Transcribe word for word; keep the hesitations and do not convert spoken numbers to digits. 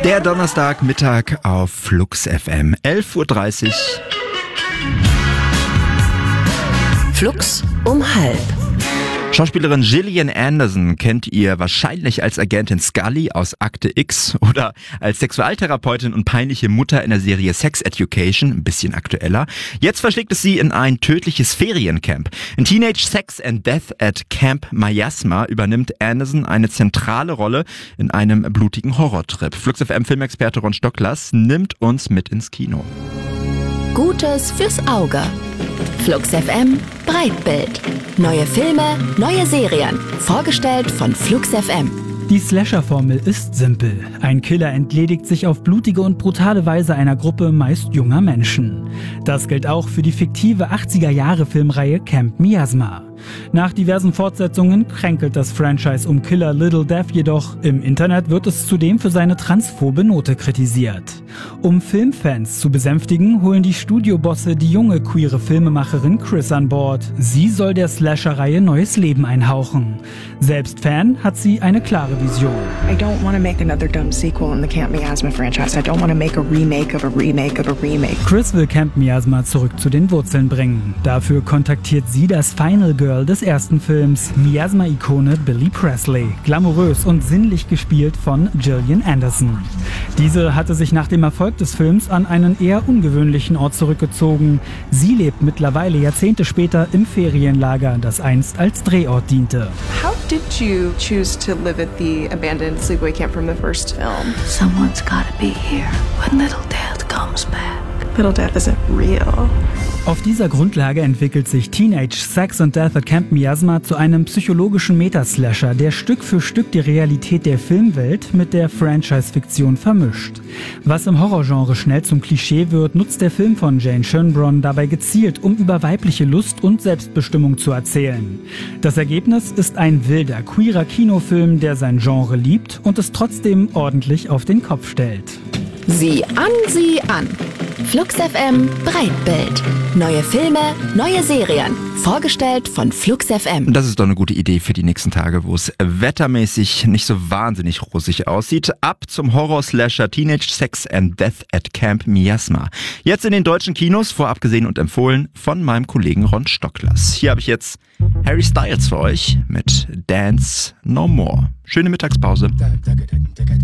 Der Donnerstagmittag auf Flux F M, elf Uhr dreißig. Flux um halb. Schauspielerin Gillian Anderson kennt ihr wahrscheinlich als Agentin Scully aus Akte X oder als Sexualtherapeutin und peinliche Mutter in der Serie Sex Education, ein bisschen aktueller. Jetzt verschlägt es sie in ein tödliches Feriencamp. In Teenage Sex and Death at Camp Miasma übernimmt Anderson eine zentrale Rolle in einem blutigen Horrortrip. Flux F M Filmexperte Ron Stocklas nimmt uns mit ins Kino. Gutes fürs Auge. Flux F M Breitbild. Neue Filme, neue Serien. Vorgestellt von Flux F M. Die Slasher-Formel ist simpel. Ein Killer entledigt sich auf blutige und brutale Weise einer Gruppe meist junger Menschen. Das gilt auch für die fiktive achtziger-Jahre-Filmreihe Camp Miasma. Nach diversen Fortsetzungen kränkelt das Franchise um Killer Little Death jedoch. Im Internet wird es zudem für seine transphobe Note kritisiert. Um Filmfans zu besänftigen, holen die Studiobosse die junge queere Filmemacherin Chris an Bord. Sie soll der Slasher-Reihe neues Leben einhauchen. Selbst Fan hat sie eine klare Vision. I don't want to make another dumb sequel in the Camp Miasma franchise. I don't want to make a remake of a remake of a remake. Chris will Camp Miasma zurück zu den Wurzeln bringen. Dafür kontaktiert sie das Final Girl des ersten Films, Miasma-Ikone Billy Presley, glamourös und sinnlich gespielt von Gillian Anderson. Diese hatte sich nach dem Erfolg des Films an einen eher ungewöhnlichen Ort zurückgezogen. Sie lebt mittlerweile Jahrzehnte später im Ferienlager, das einst als Drehort diente. How did you choose to live at the abandoned sleepaway camp from the first film? Someone's gotta be here when little Dad comes back. Little Death isn't real. Auf dieser Grundlage entwickelt sich Teenage Sex and Death at Camp Miasma zu einem psychologischen Metaslasher, der Stück für Stück die Realität der Filmwelt mit der Franchise-Fiktion vermischt. Was im Horrorgenre schnell zum Klischee wird, nutzt der Film von Jane Schönbrunn dabei gezielt, um über weibliche Lust und Selbstbestimmung zu erzählen. Das Ergebnis ist ein wilder, queerer Kinofilm, der sein Genre liebt und es trotzdem ordentlich auf den Kopf stellt. Sieh an, sieh an. Flux F M Breitbild. Neue Filme, neue Serien. Vorgestellt von Flux F M. Das ist doch eine gute Idee für die nächsten Tage, wo es wettermäßig nicht so wahnsinnig rosig aussieht. Ab zum Horror-Slasher Teenage Sex and Death at Camp Miasma. Jetzt in den deutschen Kinos, vorab gesehen und empfohlen von meinem Kollegen Ron Stocklas. Hier habe ich jetzt Harry Styles für euch mit Dance No More. Schöne Mittagspause.